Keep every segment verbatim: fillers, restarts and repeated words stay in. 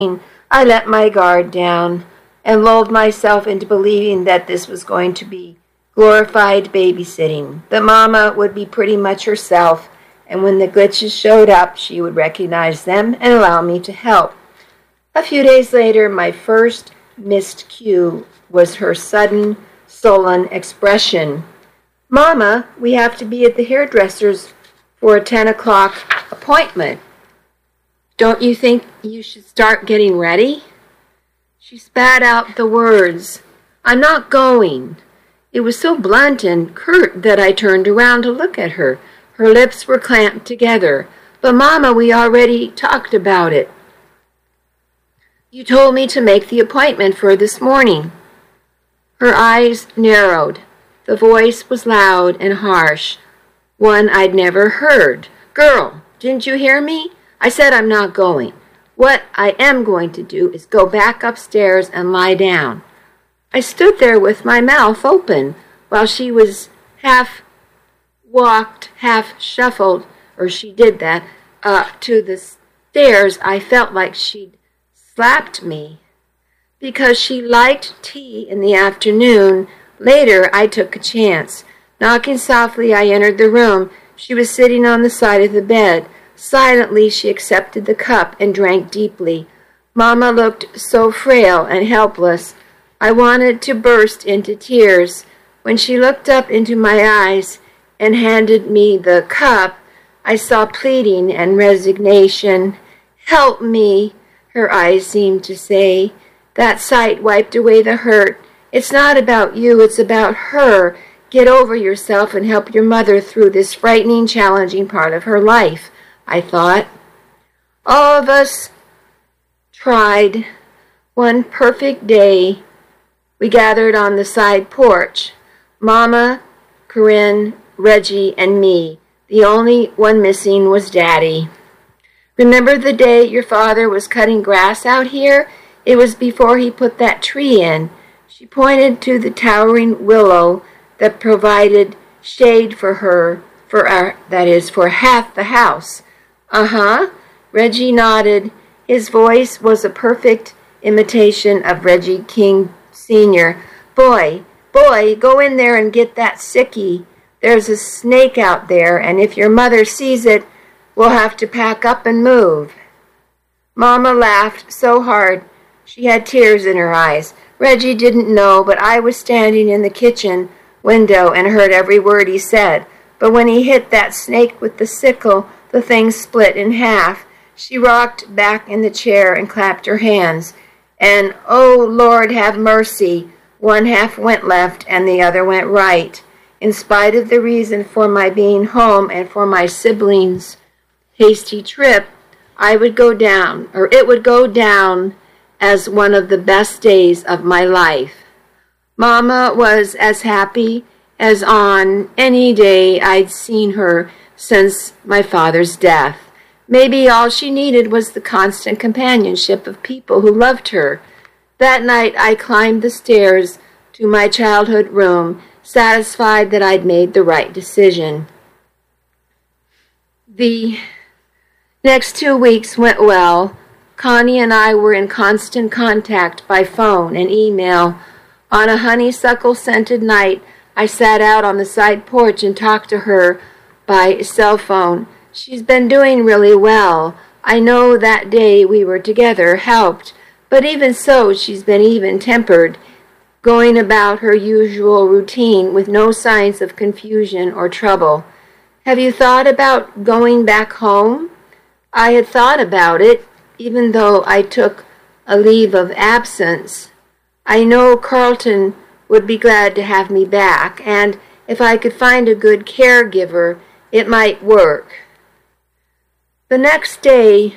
I let my guard down and lulled myself into believing that this was going to be glorified babysitting, that Mama would be pretty much herself, and when the glitches showed up, she would recognize them and allow me to help. A few days later, my first missed cue was her sudden, sullen expression. Mama, we have to be at the hairdresser's for a ten o'clock appointment. Don't you think you should start getting ready? She spat out the words, I'm not going. It was so blunt and curt that I turned around to look at her. Her lips were clamped together. But, Mama, we already talked about it. You told me to make the appointment for this morning. Her eyes narrowed. The voice was loud and harsh, one I'd never heard. Girl, didn't you hear me? I said I'm not going. What I am going to do is go back upstairs and lie down. I stood there with my mouth open while she was half walked, half shuffled, or she did that, up to the stairs. I felt like she'd slapped me. Because she liked tea in the afternoon, later I took a chance. Knocking softly, I entered the room. She was sitting on the side of the bed. Silently, she accepted the cup and drank deeply. Mama looked so frail and helpless. I wanted to burst into tears. When she looked up into my eyes and handed me the cup, I saw pleading and resignation. Help me, her eyes seemed to say. That sight wiped away the hurt. It's not about you, it's about her. Get over yourself and help your mother through this frightening, challenging part of her life, I thought. All of us tried. One perfect day, we gathered on the side porch. Mama, Corinne, Reggie, and me. The only one missing was Daddy. Remember the day your father was cutting grass out here? It was before he put that tree in. She pointed to the towering willow that provided shade for her, for our, that is, for half the house. Uh-huh. Reggie nodded. His voice was a perfect imitation of Reggie King Senior Boy, boy, go in there and get that sickie. There's a snake out there, and if your mother sees it, we'll have to pack up and move. Mama laughed so hard she had tears in her eyes. Reggie didn't know, but I was standing in the kitchen window and heard every word he said. But when he hit that snake with the sickle, the thing split in half. She rocked back in the chair and clapped her hands. And, oh, Lord, have mercy. One half went left and the other went right. In spite of the reason for my being home and for my siblings' hasty trip, I would go down, or it would go down as one of the best days of my life. Mama was as happy as on any day I'd seen her since my father's death. Maybe all she needed was the constant companionship of people who loved her. That night I climbed the stairs to my childhood room, satisfied that I'd made the right decision. The next two weeks went well. Connie and I were in constant contact by phone and email. On a honeysuckle-scented night, I sat out on the side porch and talked to her by cell phone. She's been doing really well. I know that day we were together helped, but even so, she's been even-tempered, going about her usual routine with no signs of confusion or trouble. Have you thought about going back home? I had thought about it, even though I took a leave of absence. I know Carlton would be glad to have me back, and if I could find a good caregiver, it might work. The next day,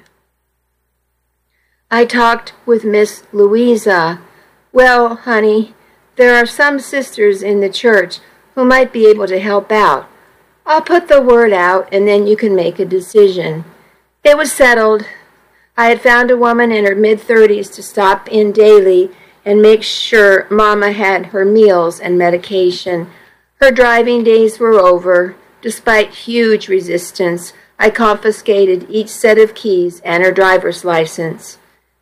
I talked with Miss Louisa. Well, honey, there are some sisters in the church who might be able to help out. I'll put the word out, and then you can make a decision. It was settled. I had found a woman in her mid-thirties to stop in daily and make sure Mama had her meals and medication. Her driving days were over. Despite huge resistance, I confiscated each set of keys and her driver's license.